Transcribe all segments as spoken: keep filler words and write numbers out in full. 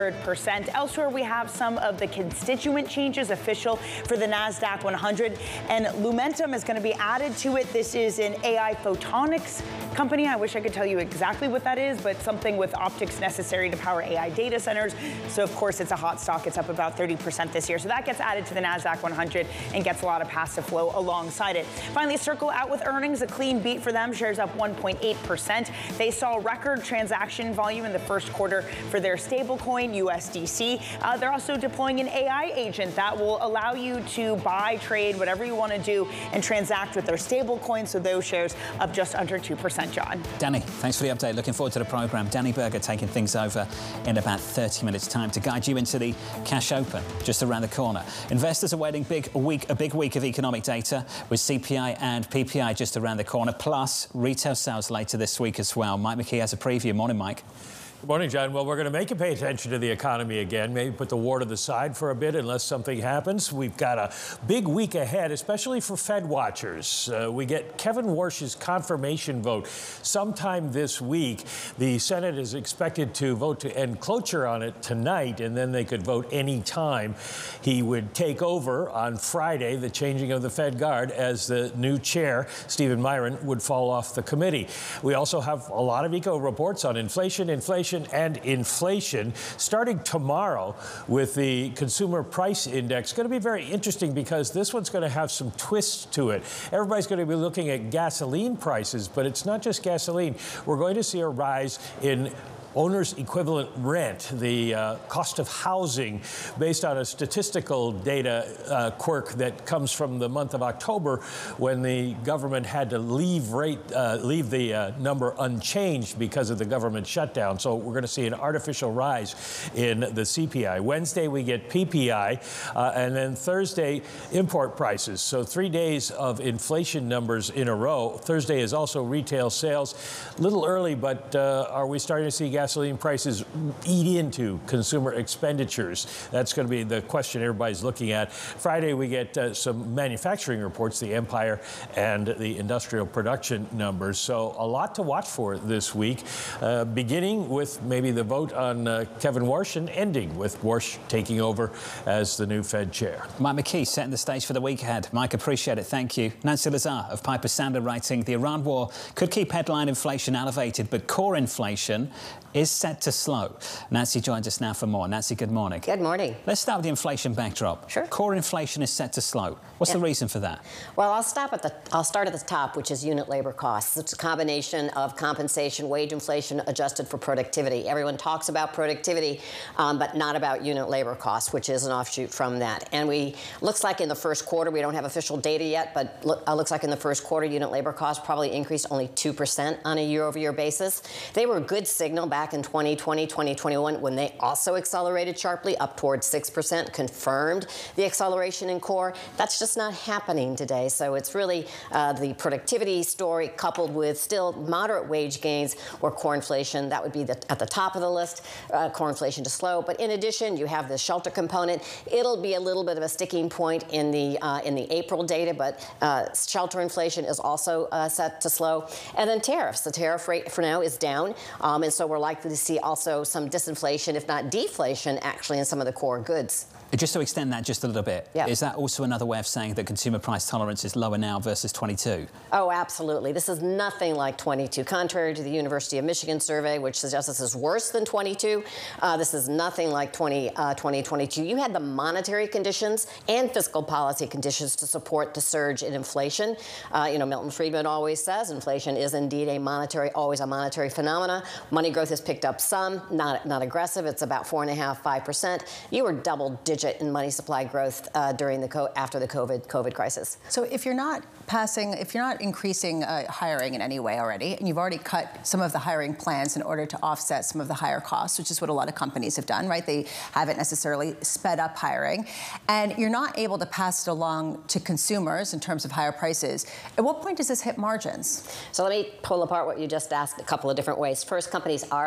percent. Elsewhere, we have some of the constituent changes official for the NASDAQ one hundred, and Lumentum is going to be added to it. This is an A I photonics company. I wish I could tell you exactly what that is, but something with optics necessary to power A I data centers. So, of course, it's a hot stock. It's up about thirty percent this year. So that gets added to the NASDAQ one hundred and gets a lot of passive flow alongside it. Finally, Circle out with earnings, a clean beat for them. Shares up one point eight percent. They saw record transaction volume in the first quarter for their stablecoin, U S D C. Uh, they're also deploying an A I agent that will allow you to buy, trade, whatever you want to do, and transact with their stablecoin. So those shares up just under two percent, John. Danny, thanks for the update. Looking forward to the program. Danny Berger taking things over in about thirty minutes time to guide you into the cash open just around the corner. Investors are waiting big a week, a big week of economic data with C P I and P P I just around the corner, plus retail sales later this week as well. Mike McKee has a preview. Morning, Mike. Good morning, John. Well, we're going to make you pay attention to the economy again, maybe put the war to the side for a bit unless something happens. We've got a big week ahead, especially for Fed watchers. Uh, we get Kevin Warsh's confirmation vote sometime this week. The Senate is expected to vote to end cloture on it tonight, and then they could vote any time. He would take over on Friday, the changing of the Fed guard, as the new chair. Stephen Myron would fall off the committee. We also have a lot of eco reports on inflation, inflation, and inflation starting tomorrow with the consumer price index. Going to be very interesting because this one's going to have some twists to it. Everybody's going to be looking at gasoline prices, but it's not just gasoline. We're going to see a rise in owner's equivalent rent, the uh, cost of housing, based on a statistical data uh, quirk that comes from the month of October when the government had to leave rate uh, leave the uh, number unchanged because of the government shutdown. So we're going to see an artificial rise in the C P I. Wednesday we get P P I, uh, and then Thursday import prices. So three days of inflation numbers in a row. Thursday is also retail sales. A little early, but uh, are we starting to see gasoline prices eat into consumer expenditures? That's going to be the question everybody's looking at. Friday, we get uh, some manufacturing reports, the Empire and the industrial production numbers. So a lot to watch for this week, uh, beginning with maybe the vote on uh, Kevin Warsh and ending with Warsh taking over as the new Fed chair. Mike McKee setting the stage for the week ahead. Mike, appreciate it. Thank you. Nancy Lazar of Piper Sandler writing, the Iran war could keep headline inflation elevated, but core inflation is set to slow. Nancy joins us now for more. Nancy, good morning. Good morning. Let's start with the inflation backdrop. Sure. Core inflation is set to slow. What's yeah. the reason for that? Well, I'll stop at the. I'll start at the top, which is unit labor costs. It's a combination of compensation, wage inflation adjusted for productivity. Everyone talks about productivity, um, but not about unit labor costs, which is an offshoot from that. And we looks like in the first quarter, we don't have official data yet, but look, uh, looks like in the first quarter, unit labor costs probably increased only two percent on a year-over-year basis. They were a good signal back in twenty twenty, twenty twenty-one when they also accelerated sharply up towards six percent, confirmed the acceleration in core. That's just not happening today. So it's really uh, the productivity story coupled with still moderate wage gains or core inflation. That would be the, at the top of the list, uh, core inflation to slow. But in addition, you have the shelter component. It'll be a little bit of a sticking point in the uh, in the April data, but uh, shelter inflation is also uh, set to slow. And then tariffs. The tariff rate for now is down, um, and so we're likely to see also some disinflation, if not deflation, actually in some of the core goods. Just to extend that just a little bit, yeah. is that also another way of saying that consumer price tolerance is lower now versus twenty-two? Oh, absolutely. This is nothing like twenty-two. Contrary to the University of Michigan survey, which suggests this is worse than twenty-two, uh, this is nothing like twenty twenty-two. You had the monetary conditions and fiscal policy conditions to support the surge in inflation. Uh, you know, Milton Friedman always says inflation is indeed a monetary, always a monetary phenomena. Money growth has picked up some, not, not aggressive. It's about four and a half, five percent. You were double digit in money supply growth uh, during the co after the COVID COVID crisis. So if you're not passing, if you're not increasing uh, hiring in any way already, and you've already cut some of the hiring plans in order to offset some of the higher costs, which is what a lot of companies have done, right? They haven't necessarily sped up hiring, and you're not able to pass it along to consumers in terms of higher prices. At what point does this hit margins? So let me pull apart what you just asked a couple of different ways. First, companies are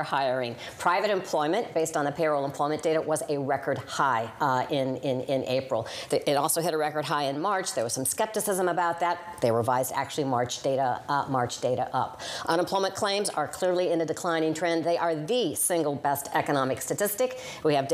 hiring. Private employment, based on the payroll employment data, was a record high uh, in, in, in April. It also hit a record high in March. There was some skepticism about that. They revised actually March data, uh, March data up. Unemployment claims are clearly in a declining trend. They are the single best economic statistic. We have